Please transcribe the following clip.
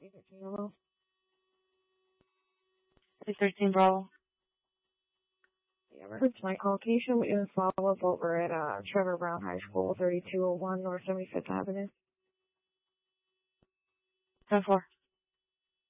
Hello? 313 Bravo. Yeah, records my call. Can you show me a follow-up over at Trevor Brown High School, 3201 North 75th Avenue? 10-4.